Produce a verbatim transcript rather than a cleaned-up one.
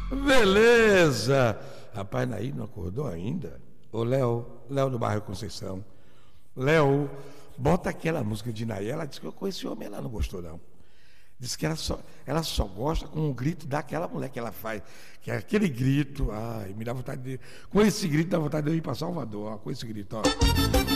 Beleza! Rapaz, Naí não acordou ainda? Ô, Léo, Léo do bairro Conceição. Léo, bota aquela música de Naí. Ela disse que eu conheci o homem, ela não gostou, não. Diz que ela só, ela só gosta com o grito daquela mulher que ela faz. Que é aquele grito, ai, me dá vontade de. Com esse grito, dá vontade de eu ir para Salvador, ó, com esse grito, ó.